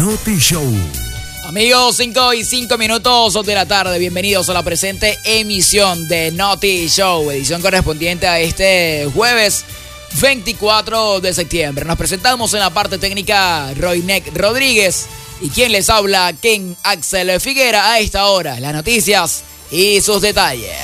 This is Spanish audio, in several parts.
Noti Show. Amigos, 5:05 de la tarde, bienvenidos a la presente emisión de Noti Show, edición correspondiente a este jueves 24 de septiembre. Nos presentamos en la parte técnica Roynek Rodríguez y quien les habla, Ken Axel Figuera. A esta hora, las noticias y sus detalles.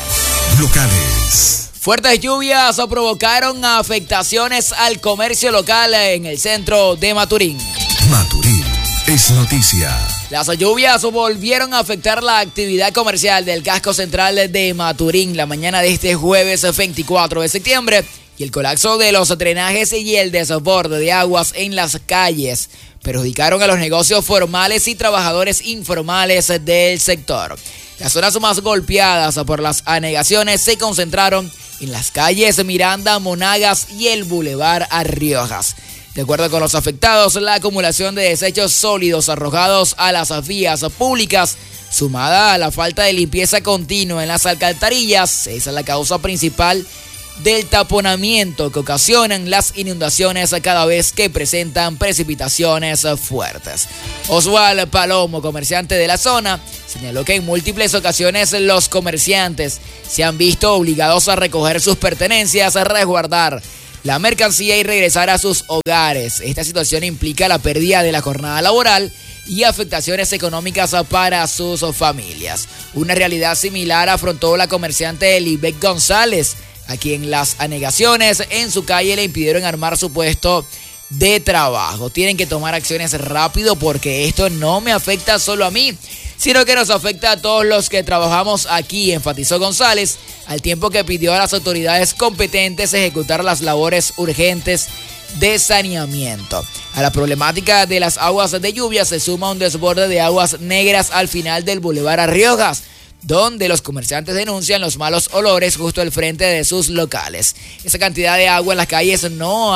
Locales. Fuertes lluvias provocaron afectaciones al comercio local en el centro de Maturín. Maturín es noticia. Las lluvias volvieron a afectar la actividad comercial del casco central de Maturín la mañana de este jueves 24 de septiembre y el colapso de los drenajes y el desborde de aguas en las calles perjudicaron a los negocios formales y trabajadores informales del sector. Las zonas más golpeadas por las anegaciones se concentraron en las calles Miranda, Monagas y el Boulevard Arriojas. De acuerdo con los afectados, la acumulación de desechos sólidos arrojados a las vías públicas, sumada a la falta de limpieza continua en las alcantarillas, es la causa principal del taponamiento que ocasionan las inundaciones cada vez que presentan precipitaciones fuertes. Oswald Palomo, comerciante de la zona, señaló que en múltiples ocasiones los comerciantes se han visto obligados a recoger sus pertenencias, a resguardar la mercancía y regresar a sus hogares. Esta situación implica la pérdida de la jornada laboral y afectaciones económicas para sus familias. Una realidad similar afrontó la comerciante Elibet González, a quien las anegaciones en su calle le impidieron armar su puesto de trabajo. Tienen que tomar acciones rápido porque esto no me afecta solo a mí, sino que nos afecta a todos los que trabajamos aquí, enfatizó González, al tiempo que pidió a las autoridades competentes ejecutar las labores urgentes de saneamiento. A la problemática de las aguas de lluvia se suma un desborde de aguas negras al final del Boulevard Arriojas, donde los comerciantes denuncian los malos olores justo al frente de sus locales. Esa cantidad de agua en las calles nos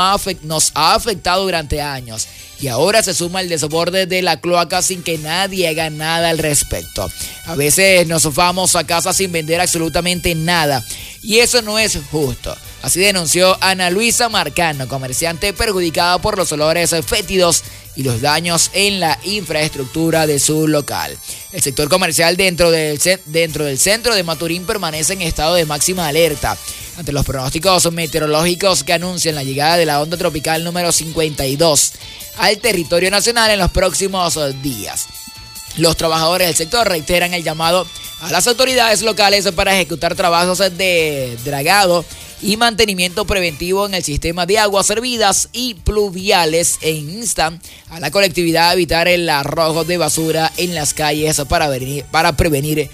ha afectado durante años y ahora se suma el desborde de la cloaca sin que nadie haga nada al respecto. A veces nos vamos a casa sin vender absolutamente nada y eso no es justo. Así denunció Ana Luisa Marcano, comerciante perjudicada por los olores fétidos y los daños en la infraestructura de su local. El sector comercial dentro del centro de Maturín permanece en estado de máxima alerta ante los pronósticos meteorológicos que anuncian la llegada de la onda tropical número 52 al territorio nacional en los próximos días. Los trabajadores del sector reiteran el llamado a las autoridades locales para ejecutar trabajos de dragado y mantenimiento preventivo en el sistema de aguas servidas y pluviales e instan a la colectividad a evitar el arrojo de basura en las calles para prevenir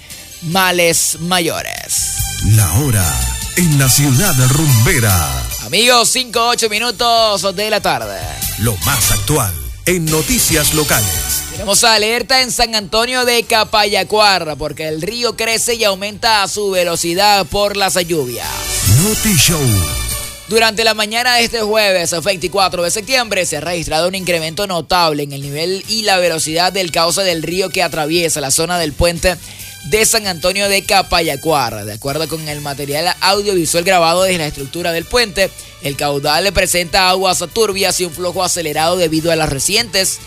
males mayores. La hora en la ciudad rumbera. Amigos, 5:08 de la tarde. Lo más actual en noticias locales. Tenemos alerta en San Antonio de Capayacuar porque el río crece y aumenta su velocidad por las lluvias. Noti Show. Durante la mañana de este jueves 24 de septiembre se ha registrado un incremento notable en el nivel y la velocidad del cauce del río que atraviesa la zona del puente de San Antonio de Capayacuar. De acuerdo con el material audiovisual grabado desde la estructura del puente, el caudal presenta aguas turbias y un flujo acelerado debido a las recientes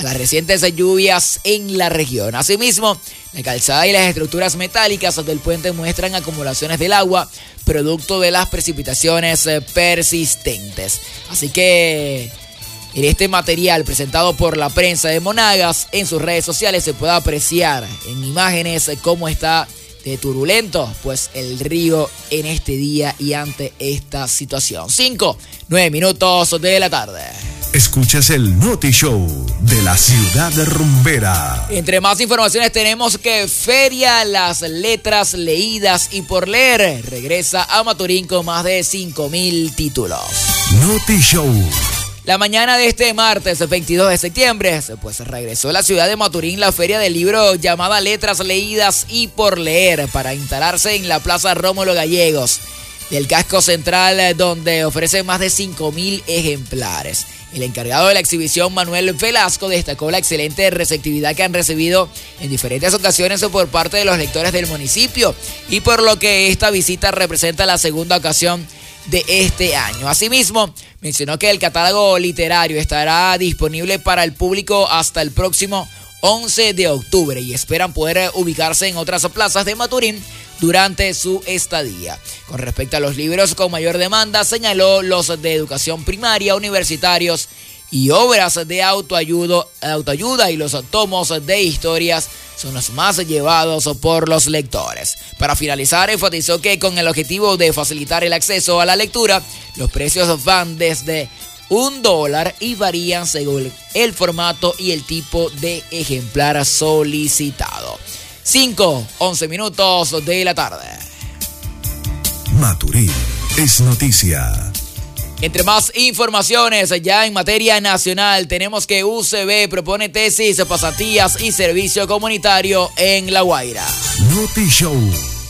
lluvias en la región. Asimismo, la calzada y las estructuras metálicas del puente muestran acumulaciones del agua producto de las precipitaciones persistentes. Así que en este material presentado por la prensa de Monagas en sus redes sociales se puede apreciar en imágenes cómo está de turbulento pues el río en este día y ante esta situación. 5:09 de la tarde. Escuchas el Noti Show de la ciudad rumbera. Entre más informaciones tenemos que Feria Las Letras Leídas y por Leer regresa a Maturín con más de 5,000 títulos. Noti Show. La mañana de este martes 22 de septiembre, pues regresó a la ciudad de Maturín la feria del libro llamada Letras Leídas y por Leer para instalarse en la Plaza Rómulo Gallegos del casco central, donde ofrece más de 5,000 ejemplares. El encargado de la exhibición, Manuel Velasco, destacó la excelente receptividad que han recibido en diferentes ocasiones por parte de los lectores del municipio y por lo que esta visita representa la segunda ocasión de este año. Asimismo, mencionó que el catálogo literario estará disponible para el público hasta el próximo 11 de octubre y esperan poder ubicarse en otras plazas de Maturín durante su estadía. Con respecto a los libros con mayor demanda, señaló los de educación primaria, universitarios y obras de autoayuda y los tomos de historias son los más llevados por los lectores. Para finalizar, enfatizó que con el objetivo de facilitar el acceso a la lectura, los precios van desde $1 y varían según el formato y el tipo de ejemplar solicitado. 5:11 minutos de la tarde. Maturín es noticia. Entre más informaciones ya en materia nacional, tenemos que UCB propone tesis, pasantías y servicio comunitario en La Guaira. Noti Show.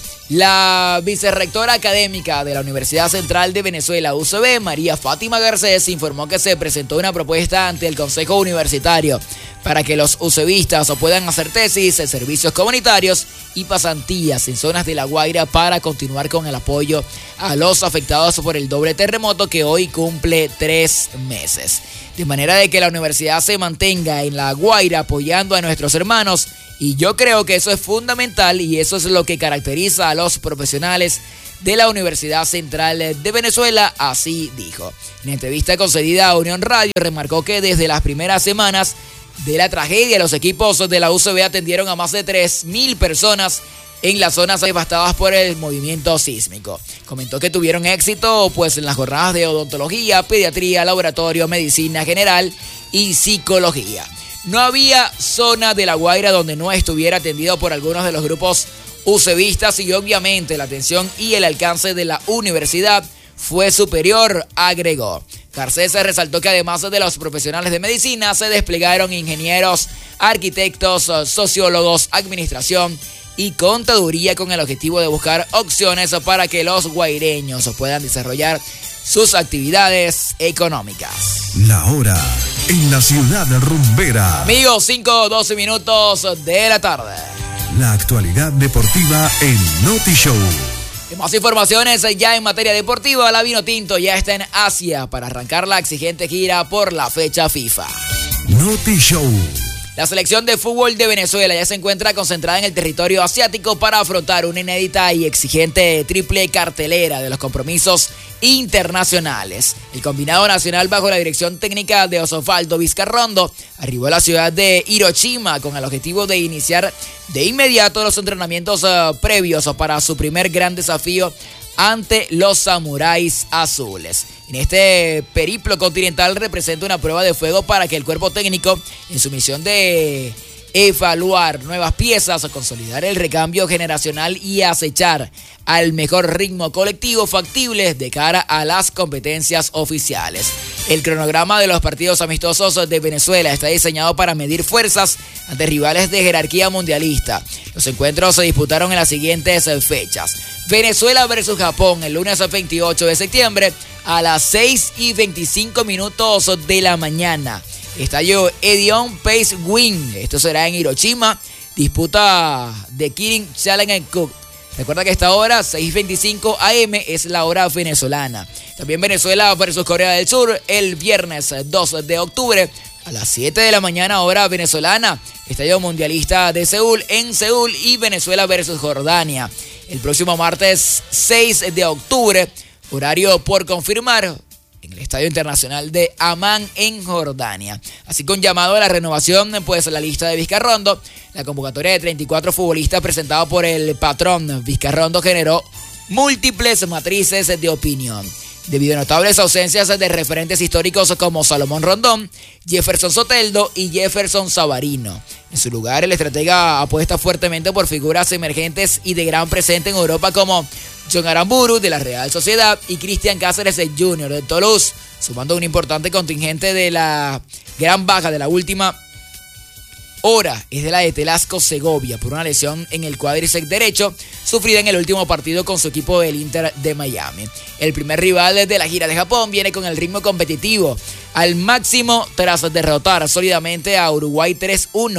La vicerrectora académica de la Universidad Central de Venezuela, UCB, María Fátima Garcés, informó que se presentó una propuesta ante el Consejo Universitario para que los UCBistas puedan hacer tesis, servicios comunitarios y pasantías en zonas de La Guaira para continuar con el apoyo a los afectados por el doble terremoto que hoy cumple 3 meses. De manera de que la universidad se mantenga en La Guaira apoyando a nuestros hermanos. Y yo creo que eso es fundamental y eso es lo que caracteriza a los profesionales de la Universidad Central de Venezuela, así dijo. En entrevista concedida a Unión Radio, remarcó que desde las primeras semanas de la tragedia, los equipos de la UCB atendieron a más de 3.000 personas en las zonas devastadas por el movimiento sísmico. Comentó que tuvieron éxito pues en las jornadas de odontología, pediatría, laboratorio, medicina general y psicología. No había zona de La Guaira donde no estuviera atendido por algunos de los grupos UCBistas y obviamente la atención y el alcance de la universidad fue superior, agregó. Garcés resaltó que además de los profesionales de medicina se desplegaron ingenieros, arquitectos, sociólogos, administración y contaduría con el objetivo de buscar opciones para que los guaireños puedan desarrollar sus actividades económicas. La hora en la ciudad rumbera. Amigos, 5:12 minutos de la tarde. La actualidad deportiva en Noti Show. Y más informaciones ya en materia deportiva. La Vinotinto ya está en Asia para arrancar la exigente gira por la fecha FIFA. Noti Show. La selección de fútbol de Venezuela ya se encuentra concentrada en el territorio asiático para afrontar una inédita y exigente triple cartelera de los compromisos internacionales. El combinado nacional bajo la dirección técnica de Osvaldo Vizcarrondo arribó a la ciudad de Hiroshima con el objetivo de iniciar de inmediato los entrenamientos previos para su primer gran desafío ante los samuráis azules. En este periplo continental representa una prueba de fuego para que el cuerpo técnico, en su misión de evaluar nuevas piezas, consolidar el recambio generacional y acechar al mejor ritmo colectivo factible de cara a las competencias oficiales. El cronograma de los partidos amistosos de Venezuela está diseñado para medir fuerzas ante rivales de jerarquía mundialista. Los encuentros se disputaron en las siguientes fechas. Venezuela versus Japón el lunes 28 de septiembre a las 6:25 de la mañana. Estadio Edion Pace Wing. Esto será en Hiroshima. Disputa de Kirin Challenge Cup. Recuerda que esta hora, 6:25 AM, es la hora venezolana. También Venezuela versus Corea del Sur el viernes 2 de octubre a las 7 de la mañana, hora venezolana. Estadio Mundialista de Seúl en Seúl y Venezuela versus Jordania. El próximo martes 6 de octubre, horario por confirmar, en el Estadio Internacional de Amán en Jordania. Así con llamado a la renovación, pues la lista de Vizcarrondo, la convocatoria de 34 futbolistas presentado por el patrón Vizcarrondo generó múltiples matrices de opinión. Debido a notables ausencias de referentes históricos como Salomón Rondón, Jefferson Soteldo y Jefferson Savarino. En su lugar, el estratega apuesta fuertemente por figuras emergentes y de gran presente en Europa como John Aramburu de la Real Sociedad y Cristian Cáceres Jr. de Toulouse, sumando un importante contingente de la gran baja de la última hora es de la de Telasco Segovia por una lesión en el cuádriceps derecho sufrida en el último partido con su equipo del Inter de Miami. El primer rival de la gira de Japón viene con el ritmo competitivo al máximo tras derrotar sólidamente a Uruguay 3-1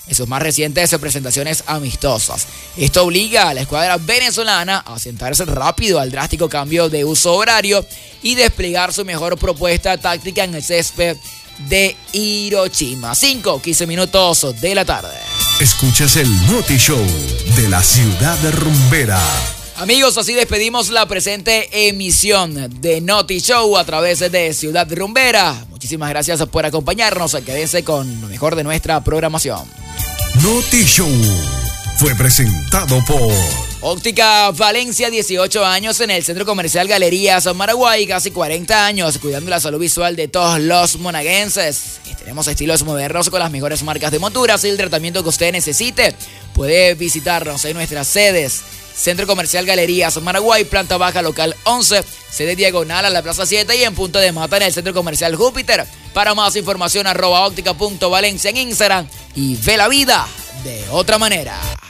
en sus más recientes presentaciones amistosas. Esto obliga a la escuadra venezolana a sentarse rápido al drástico cambio de uso horario y desplegar su mejor propuesta táctica en el césped de Hiroshima. 5:15 minutos de la tarde. Escuchas el Noti Show de la ciudad rumbera. Amigos, así despedimos la presente emisión de Noti Show a través de Ciudad Rumbera. Muchísimas gracias por acompañarnos. Quédense con lo mejor de nuestra programación. Noti Show fue presentado por Óptica Valencia, 18 años en el Centro Comercial Galerías Maraguay, casi 40 años cuidando la salud visual de todos los monaguenses. Tenemos estilos modernos con las mejores marcas de monturas y el tratamiento que usted necesite. Puede visitarnos en nuestras sedes. Centro Comercial Galerías Maraguay, planta baja local 11, sede diagonal a la Plaza 7 y en Punta de Mata en el Centro Comercial Júpiter. Para más información @óptica.valencia en Instagram y ve la vida de otra manera.